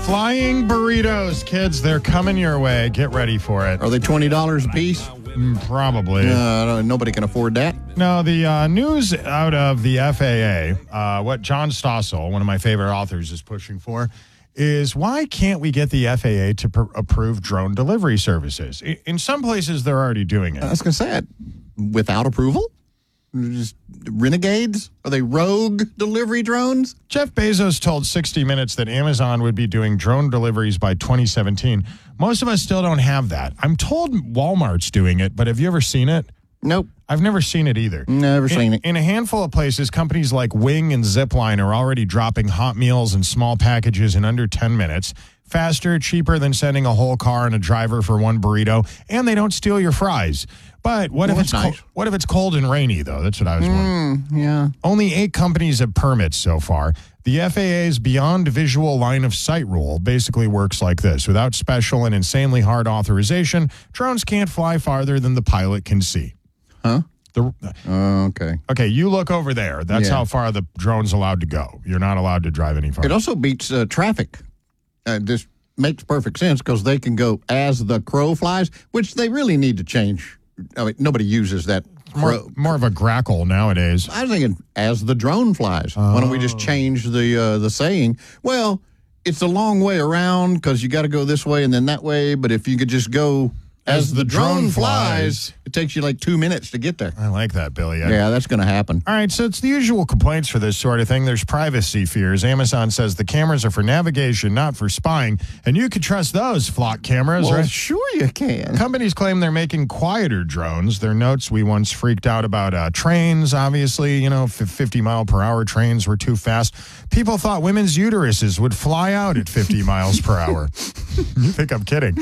Flying burritos, kids, they're coming your way. Get ready for it. Are they $20 a piece? Probably. Nobody can afford that. No, the news out of the FAA, what John Stossel, one of my favorite authors, is pushing for, is why can't we get the FAA to approve drone delivery services? In some places, they're already doing it. I was going to say it. Without approval? Just renegades? Are they rogue delivery drones? Jeff Bezos told 60 Minutes that Amazon would be doing drone deliveries by 2017. Most of us still don't have that. I'm told Walmart's doing it, but have you ever seen it? Nope. I've never seen it either. Never seen it. In a handful of places, companies like Wing and Zipline are already dropping hot meals and small packages in under 10 minutes. Faster, cheaper than sending a whole car and a driver for one burrito, and they don't steal your fries. But what if it's cold and rainy, though? That's what I was wondering. Yeah. Only 8 companies have permits so far. The FAA's Beyond Visual Line of Sight rule basically works like this. Without special and insanely hard authorization, drones can't fly farther than the pilot can see. Huh? Okay. Okay, you look over there. That's how far the drone's allowed to go. You're not allowed to drive any farther. It also beats traffic. This makes perfect sense because they can go as the crow flies, which they really need to change. I mean, nobody uses that. More of a grackle nowadays. I was thinking as the drone flies. Why don't we just change the saying? Well, it's a long way around because you got to go this way and then that way. But if you could just go as the drone flies, it takes you like 2 minutes to get there. I like that, Billy. Yeah, that's going to happen. All right, so it's the usual complaints for this sort of thing. There's privacy fears. Amazon says the cameras are for navigation, not for spying. And you could trust those flock cameras, Well, right? sure you can. Companies claim they're making quieter drones. Their notes, we once freaked out about trains, obviously. 50-mile-per-hour trains were too fast. People thought women's uteruses would fly out at 50 miles per hour. You think I'm kidding.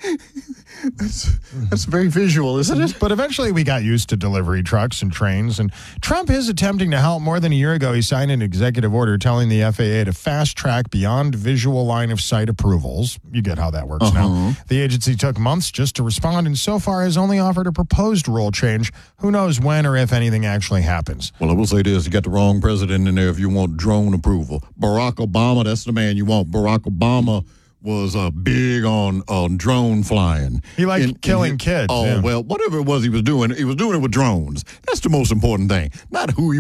That's very visual, isn't it? But eventually we got used to delivery trucks and trains, and Trump is attempting to help. More than a year ago, he signed an executive order telling the FAA to fast-track Beyond Visual Line of Sight approvals. You get how that works now. The agency took months just to respond, and so far has only offered a proposed rule change. Who knows when or if anything actually happens. Well, I will say this. You got the wrong president in there if you want drone approval. Barack Obama, that's the man you want. Barack Obama was big on drone flying. He liked killing kids. Oh, yeah. Well, whatever it was he was doing it with drones. That's the most important thing. Not who he